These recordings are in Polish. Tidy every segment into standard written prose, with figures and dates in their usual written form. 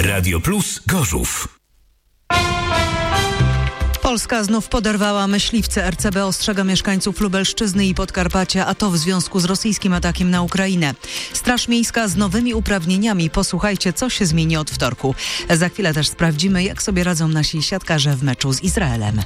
Radio Plus Gorzów. Polska znów poderwała myśliwce. RCB ostrzega mieszkańców Lubelszczyzny i Podkarpacia, a to w związku z rosyjskim atakiem na Ukrainę. Straż Miejska z nowymi uprawnieniami. Posłuchajcie, co się zmieni od wtorku. Za chwilę też sprawdzimy, jak sobie radzą nasi siatkarze w meczu z Izraelem.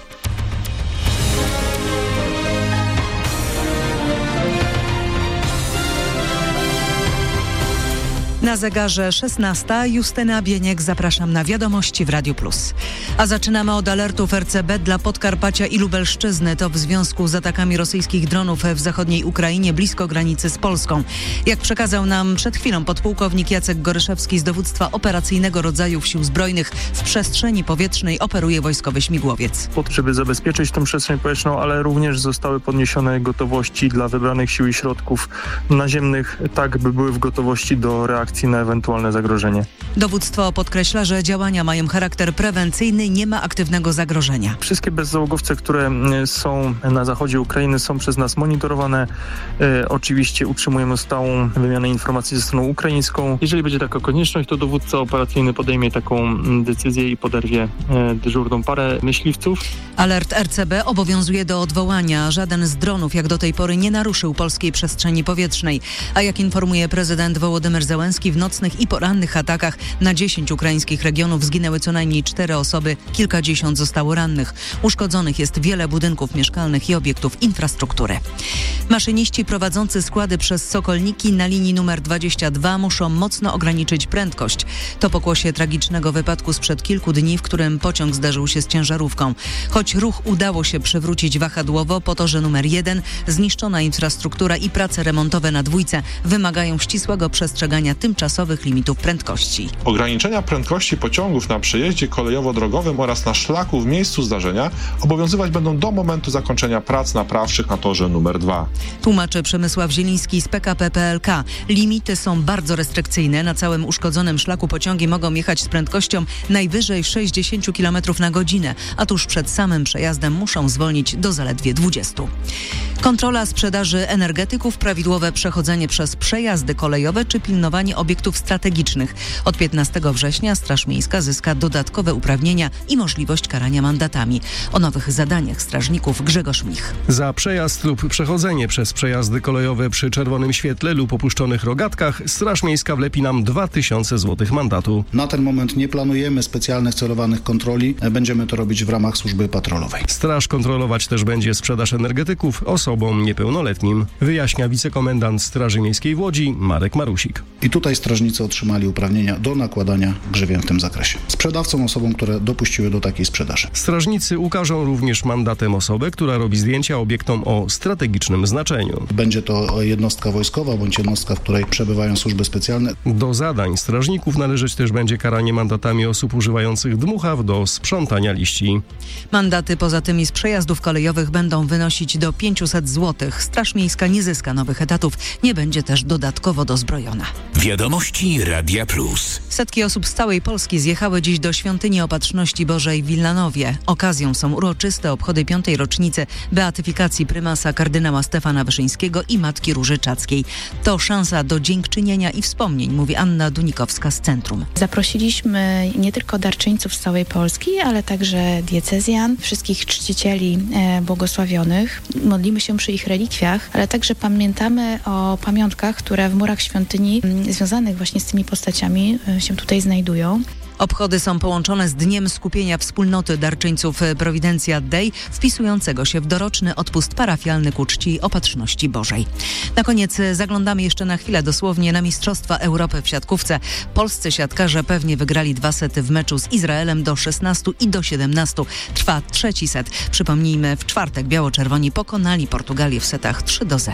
Na zegarze 16. Justyna Bieniek. Zapraszam na wiadomości w Radiu Plus. A zaczynamy od alertów RCB dla Podkarpacia i Lubelszczyzny. To w związku z atakami rosyjskich dronów w zachodniej Ukrainie blisko granicy z Polską. Jak przekazał nam przed chwilą podpułkownik Jacek Goryszewski z Dowództwa Operacyjnego Rodzajów Sił Zbrojnych, w przestrzeni powietrznej operuje wojskowy śmigłowiec. Po to, żeby zabezpieczyć tę przestrzeń powietrzną, ale również zostały podniesione gotowości dla wybranych sił i środków naziemnych, tak by były w gotowości do reakcji na ewentualne zagrożenie. Dowództwo podkreśla, że działania mają charakter prewencyjny, nie ma aktywnego zagrożenia. Wszystkie bezzałogowce, które są na zachodzie Ukrainy, są przez nas monitorowane. Oczywiście utrzymujemy stałą wymianę informacji ze stroną ukraińską. Jeżeli będzie taka konieczność, to dowódca operacyjny podejmie taką decyzję i poderwie dyżurną parę myśliwców. Alert RCB obowiązuje do odwołania. Żaden z dronów jak do tej pory nie naruszył polskiej przestrzeni powietrznej. A jak informuje prezydent Wołodymyr Zełenski, w nocnych i porannych atakach na 10 ukraińskich regionów zginęły co najmniej 4 osoby, kilkadziesiąt zostało rannych. Uszkodzonych jest wiele budynków mieszkalnych i obiektów infrastruktury. Maszyniści prowadzący składy przez Sokolniki na linii numer 22 muszą mocno ograniczyć prędkość. To pokłosie tragicznego wypadku sprzed kilku dni, w którym pociąg zderzył się z ciężarówką. Choć ruch udało się przywrócić wahadłowo, po torze numer 1 zniszczona infrastruktura i prace remontowe na dwójce wymagają ścisłego przestrzegania tymczasowych limitów prędkości. Ograniczenia prędkości pociągów na przejeździe kolejowo-drogowym oraz na szlaku w miejscu zdarzenia obowiązywać będą do momentu zakończenia prac naprawczych na torze numer 2. Tłumaczy Przemysław Zieliński z PKP PLK. Limity są bardzo restrykcyjne. Na całym uszkodzonym szlaku pociągi mogą jechać z prędkością najwyżej 60 km na godzinę, a tuż przed samym przejazdem muszą zwolnić do zaledwie 20. Kontrola sprzedaży energetyków, prawidłowe przechodzenie przez przejazdy kolejowe czy pilnowanie obiektów strategicznych. Od 15 września Straż Miejska zyska dodatkowe uprawnienia i możliwość karania mandatami. O nowych zadaniach strażników Grzegorz Mich. Za przejazd lub przechodzenie przez przejazdy kolejowe przy czerwonym świetle lub opuszczonych rogatkach Straż Miejska wlepi nam 2000 zł mandatu. Na ten moment nie planujemy specjalnych celowanych kontroli. Będziemy to robić w ramach służby patrolowej. Straż kontrolować też będzie sprzedaż energetyków osobom niepełnoletnim, wyjaśnia wicekomendant Straży Miejskiej w Łodzi Marek Marusik. I tutaj strażnicy otrzymali uprawnienia do nakładania grzywien w tym zakresie. Sprzedawcom, osobom, które dopuściły do takiej sprzedaży. Strażnicy ukażą również mandatem osobę, która robi zdjęcia obiektom o strategicznym znaczeniu. Będzie to jednostka wojskowa bądź jednostka, w której przebywają służby specjalne. Do zadań strażników należeć też będzie karanie mandatami osób używających dmuchaw do sprzątania liści. Mandaty poza tymi z przejazdów kolejowych będą wynosić do 500 zł. Straż Miejska nie zyska nowych etatów, nie będzie też dodatkowo dozbrojona. Wiadomości Radia Plus. Setki osób z całej Polski zjechały dziś do Świątyni Opatrzności Bożej w Wilanowie. Okazją są uroczyste obchody 5. rocznicy beatyfikacji prymasa kardynała Stefana Wyszyńskiego i Matki Róży Czackiej. To szansa do dziękczynienia i wspomnień, mówi Anna Dunikowska z Centrum. Zaprosiliśmy nie tylko darczyńców z całej Polski, ale także diecezjan, wszystkich czcicieli błogosławionych. Modlimy się przy ich relikwiach, ale także pamiętamy o pamiątkach, które w murach świątyni związanych właśnie z tymi postaciami się tutaj znajdują. Obchody są połączone z Dniem Skupienia Wspólnoty Darczyńców Providentia Dei, wpisującego się w doroczny odpust parafialny ku czci Opatrzności Bożej. Na koniec zaglądamy jeszcze na chwilę dosłownie na Mistrzostwa Europy w siatkówce. Polscy siatkarze pewnie wygrali 2 sety w meczu z Izraelem do 16 i do 17. Trwa 3. set. Przypomnijmy, w czwartek biało-czerwoni pokonali Portugalię w setach 3-0.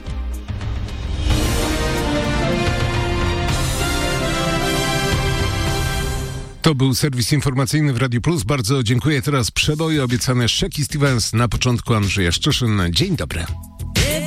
To był serwis informacyjny w Radiu Plus. Bardzo dziękuję. Teraz przeboje, obiecane Shaky Stevens, na początku Andrzeja Szczeszyn. Dzień dobry.